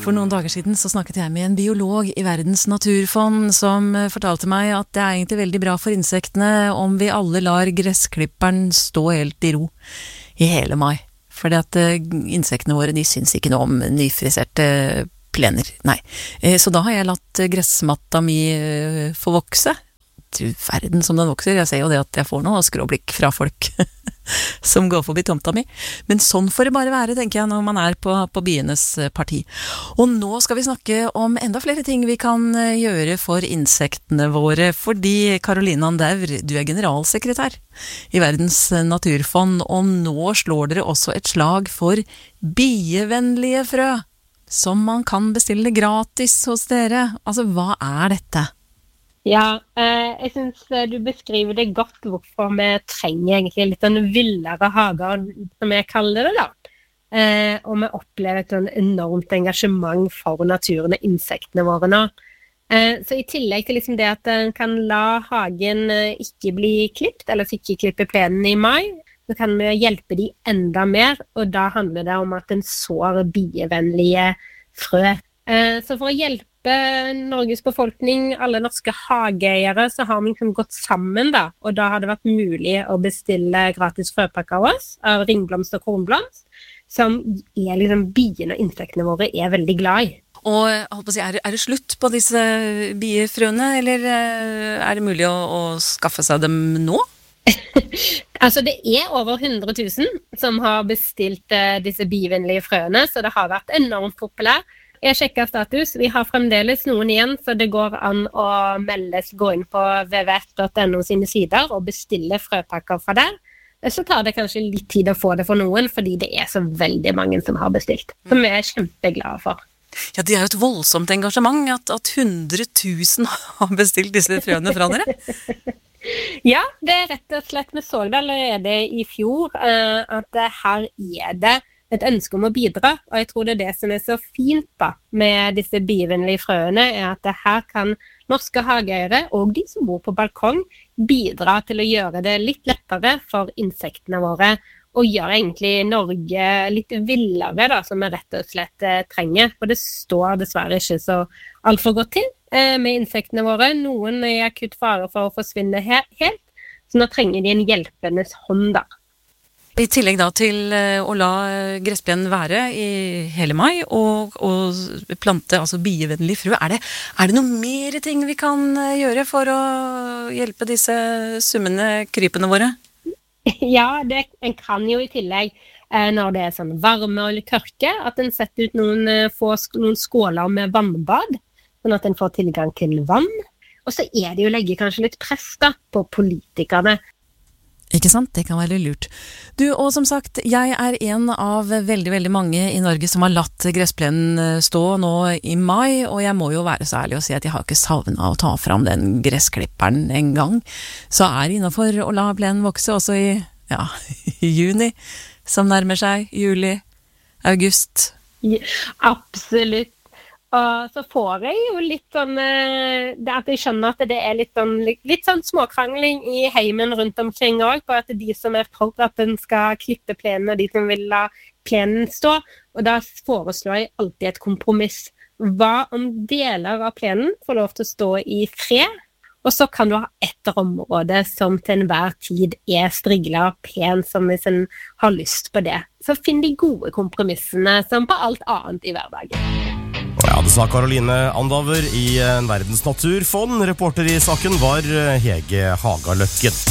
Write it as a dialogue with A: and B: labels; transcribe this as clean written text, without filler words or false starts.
A: For noen dager siden så snakket jeg med en biolog i Verdens naturfond som fortalte meg at det er egentlig veldig bra for insektene om vi alle lar gressklipperen stå helt i ro i hele mai. Fordi at insektene våre, de syns ikke noe om nyfriserte plener. Nei. Så da har jeg latt gressmatta mi få vokse. Til verden som den vokser. Jeg ser jo det at jeg får noe skråblikk fra folk som går forbi tomta mi. Men sånn får det bare være, tenker jeg, når man er på bienes parti. Og nå skal vi snakke om enda flere ting vi kan gjøre for insektene våre, fordi Caroline Andaur, du er generalsekretær i Verdens naturfond, og nå slår dere også et slag for bievennlige frø, som man kan bestille gratis hos dere. Altså, hva er dette?
B: Ja, jeg synes du beskriver det godt hvorfor vi trenger egentlig litt sånn villere hager, som jeg kaller det da. Og vi opplever et sånn enormt engasjement for naturen og insektene våre nå. Så i tillegg til liksom det at en kan la hagen ikke bli klippet, eller ikke klippe plenen i mai, så kan vi hjelpe de enda mer, og da handler det om at en sår bievennlige frø. Så for å hjelpe Norges befolkning, alle norske hageeiere, så har vi liksom gått sammen da, og da har det vært mulig å bestille gratis frøpakker av oss, av ringblomst og kornblomst, som er liksom biene og insektene våre er veldig glad i.
A: Og holdt på å si, er det slutt på disse biefrøene, eller er det mulig å skaffe seg dem nå?
B: Altså det er over 100 000 som har bestilt disse bievennlige frøene, så det har vært enormt populært. Jeg sjekker status, vi har fremdeles noen igjen, så det går an å gå inn på www.no sine sider og bestille frøpakker fra der. Så tar det kanskje litt tid å få det for noen, fordi det er så veldig mange som har bestilt, som vi er kjempeglade for.
A: Ja, det er jo et voldsomt engasjement at 100 000 har bestilt disse frøene fra dere.
B: Ja, det er rett og slett, vi så det allerede i fjor, at her er det et ønske om å bidra, og jeg tror det er det som er så fint da, med disse bievennlige frøene, er at det her kan norske hageeiere og de som bor på balkong bidra til å gjøre det litt lettere for insektene våre, og gjøre egentlig Norge litt villere da, som vi rett og slett trenger. For det står dessverre ikke så alt for godt til med insektene våre. Noen er i akutt fare for å forsvinne helt, så nå trenger de en hjelpendes hånd da.
A: I tillegg da til å la gressplenen være i hele mai og plante altså bievennlig frø, er det noe mer ting vi kan gjøre for å hjelpe disse summende krypene våre?
B: Ja, en kan jo i tillegg når det er sånn varme eller tørke, at en setter ut noen skåler med vannbad, sånn at en får tilgang til vann. Og så er det jo å legge kanskje litt press da, på politikerne.
A: Ikke sant? Det kan være lurt. Du, og som sagt, jeg er en av veldig, veldig mange i Norge som har latt gressplenen stå nå i mai, og jeg må jo være så ærlig og si at jeg har ikke savnet å ta fram den gressklipperen en gang. Så er det innenfor å la plenen vokse også i juni, som nærmer seg, juli, august.
B: Ja, absolutt. Og så får jeg jo litt sånn, at jeg skjønner at det er litt sånn småkrangling i heimen rundt omkring også, på at de som er for at den skal klippe plenen, og de som vil la plenen stå, og da foreslår jeg alltid et kompromiss. Hva om deler av plenen får lov til å stå i fred, og så kan du ha et område som til enhver tid er striglet pen, som hvis en har lyst på det. Så finn de gode kompromissene som på alt annet i hverdagen.
C: Ja, det sa Caroline Andaur i Verdens naturfond. Reporter i saken var Hege Hagaløkken.